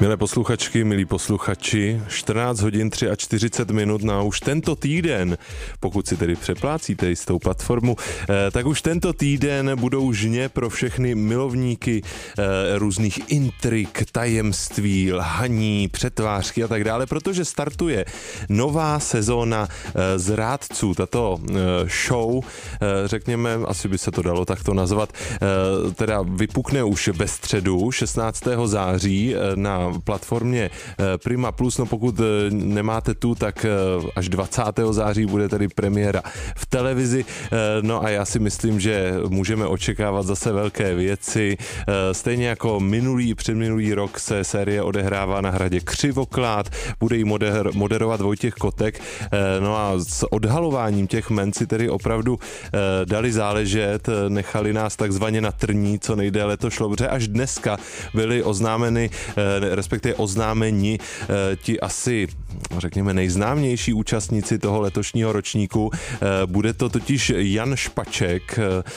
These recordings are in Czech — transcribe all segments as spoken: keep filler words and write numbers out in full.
Milé posluchačky, milí posluchači, čtrnáct hodin čtyřicet tři minut na už tento týden, pokud si tedy přeplácíte jistou platformu, tak už tento týden budou žně pro všechny milovníky různých intrik, tajemství, lhaní, přetvářky a tak dále, protože startuje nová sezóna Zrádců. Tato show, řekněme, asi by se to dalo takto nazvat, teda vypukne už ve středu šestnáctého září na platformě Prima Plus, no pokud nemáte tu, tak až dvacátého září bude tady premiéra v televizi, no a já si myslím, že můžeme očekávat zase velké věci, stejně jako minulý, předminulý rok se série odehrává na hradě Křivoklát, bude ji moder- moderovat Vojtěch Kotek, no a s odhalováním těch men si tedy opravdu dali záležet, nechali nás takzvaně na trní, co nejdéle to šlo, protože až dneska byly oznámeny, respektive oznámeni ti asi, řekněme, nejznámější účastníci toho letošního ročníku. Bude to totiž Jan Špaček,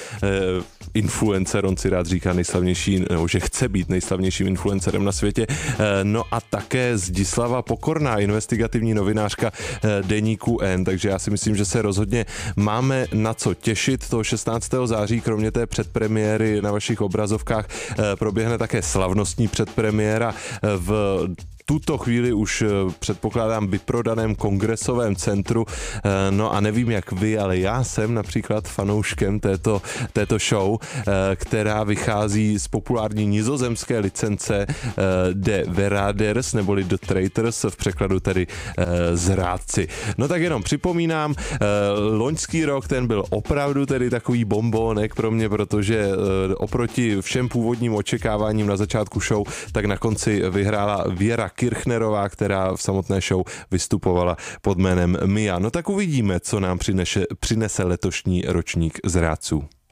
influencer, on si rád říká nejslavnější, nebo že chce být nejslavnějším influencerem na světě, no a také Zdislava Pokorná, investigativní novinářka deníku N, takže já si myslím, že se rozhodně máme na co těšit. To šestnáctého září, kromě té předpremiéry na vašich obrazovkách, proběhne také slavnostní předpremiéra v tuto chvíli už předpokládám vyprodaném kongresovém centru, no a nevím jak vy, ale já jsem například fanouškem této, této show, která vychází z populární nizozemské licence De Verraders, neboli The Traitors, v překladu tedy Zrádci. No tak jenom připomínám, loňský rok ten byl opravdu tedy takový bombónek pro mě, protože oproti všem původním očekáváním na začátku show, tak na konci vyhrála Věra Kirchnerová, která v samotné show vystupovala pod jménem Mia. No tak uvidíme, co nám přinese, přinese letošní ročník Zrádců.